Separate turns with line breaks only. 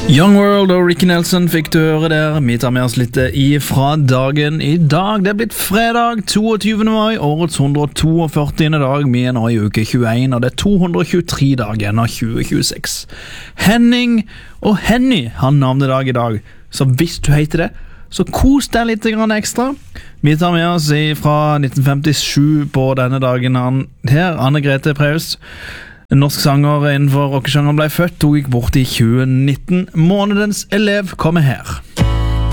Young World og Ricky Nelson fikk du høre der. Vi tar med oss litt ifra dagen i dag. Det er blitt fredag 22. mai, årets 142. dag. Vi er nå i uke 21, og det er 223 dager av 2026. Henning og Henny har navnedag i dag, så hvis du heter det, så kos deg litt ekstra. Vi tar med oss fra 1957 på denne dagen her, Anne Grete Preus. En norsk sanger innenfor rockesjangeren ble født og gikk bort i 2019. Månedens elev kommer her.